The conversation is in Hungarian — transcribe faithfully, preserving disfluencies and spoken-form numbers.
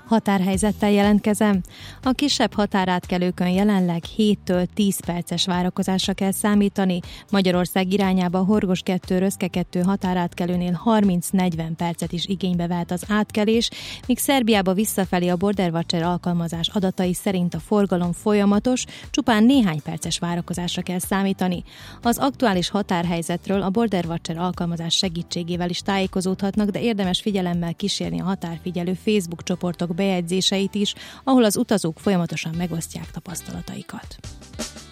Határhelyzettel jelentkezem. A kisebb határátkelőkön jelenleg héttől tíz perces várakozásra kell számítani. Magyarország irányába Horgos kettő Röszke kettő határátkelőnél harminc-negyven percet is igénybe vehet az átkelés, míg Szerbiába visszafelé a Border Watcher alkalmazás adatai szerint a forgalom folyamatos, csupán néhány perces várakozásra kell számítani. Az aktuális határhelyzetről a Border Watcher alkalmazás segítségével is tájékozódhatnak, de érdemes figyelemmel kísérni a határfigyelő Facebook csoportok bejegyzéseit is, ahol az utazók folyamatosan megosztják tapasztalataikat.